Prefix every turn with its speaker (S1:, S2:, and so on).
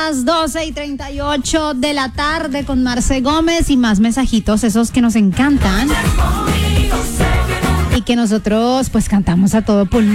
S1: las 12:38 de la tarde con Marce Gómez y más mensajitos, esos que nos encantan y que nosotros pues cantamos a todo pulmón.